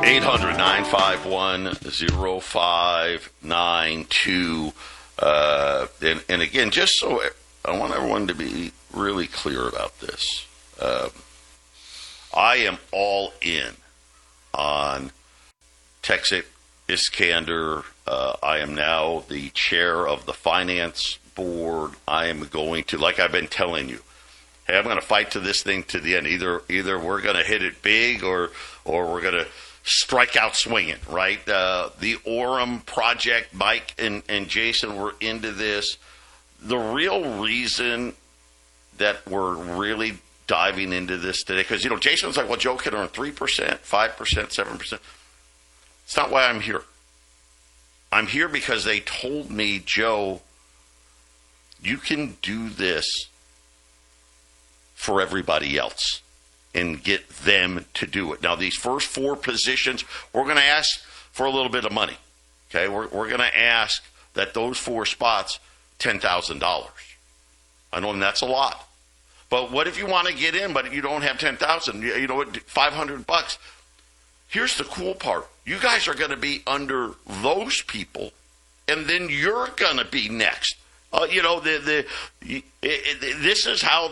800-951-0592. And again, just so I want everyone to be really clear about this. I am all in on Texas Iskander. I am now the chair of the finance board. I am going to, like I've been telling you, hey, I'm going to fight to this thing to the end. Either we're going to hit it big or we're going to strike out swinging, right? The Orem project, Mike and Jason were into this. The real reason that we're really diving into this today, because, Jason was like, well, Joe can earn 3%, 5%, 7%. It's not why I'm here. I'm here because they told me, Joe, you can do this for everybody else and get them to do it. Now, these first 4 positions, we're going to ask for a little bit of money. Okay, we're going to ask that those 4 spots, $10,000. I know that's a lot. But what if you want to get in, but you don't have $10,000? You know what? $500. Here's the cool part. You guys are going to be under those people, and then you're going to be next. This is how